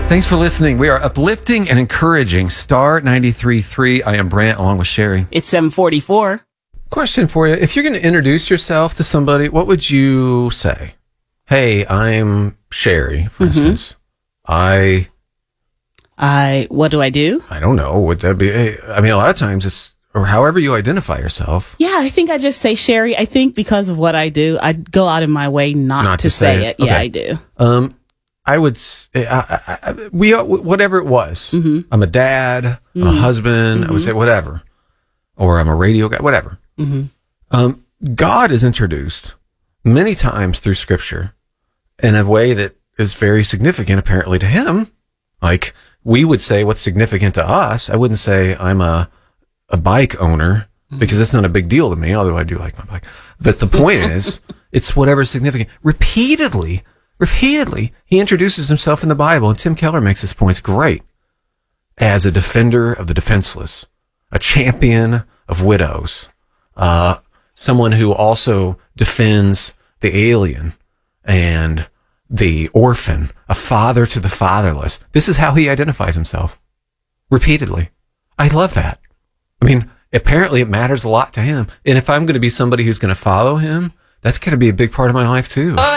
Thanks for listening. We are uplifting and encouraging Star 93.3. I am Brant along with Sherry. It's 7:44. Question for you. If you're going to introduce yourself to somebody, what would you say? Hey, I'm Sherry, for instance. What do I do? I don't know. Would that be, I mean, a lot of times it's, or however you identify yourself. Yeah, I think I just say Sherry. I think because of what I do, I go out of my way not to say it. Okay. Yeah, I do. I would, whatever it was. I'm a dad, I'm a husband, I would say whatever. Or I'm a radio guy, whatever. God is introduced many times through Scripture in a way that is very significant, apparently, to him. Like, we would say what's significant to us. I wouldn't say I'm a bike owner, because it's not a big deal to me, although I do like my bike. But the point is, it's whatever's significant. Repeatedly, he introduces himself in the Bible, and Tim Keller makes his points great, as a defender of the defenseless, a champion of widows, someone who also defends the alien and the orphan, a father to the fatherless. This is how he identifies himself, repeatedly. I love that. I mean, apparently it matters a lot to him. And if I'm going to be somebody who's going to follow him, that's going to be a big part of my life too.